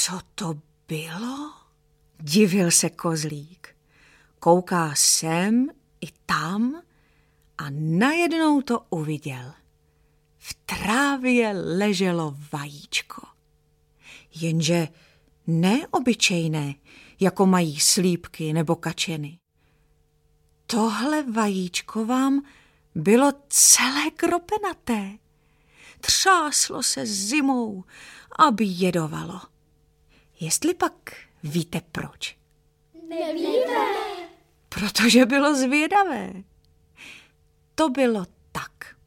Co to bylo? Divil se kozlík. Kouká sem i tam a najednou to uviděl. V trávě leželo vajíčko. Jenže ne obyčejné, jako mají slípky nebo kačeny. Tohle vajíčko vám bylo celé kropenaté. Třáslo se zimou, aby jedovalo. Jestli pak víte proč? Nevíme. Protože bylo zvědavé. To bylo tak.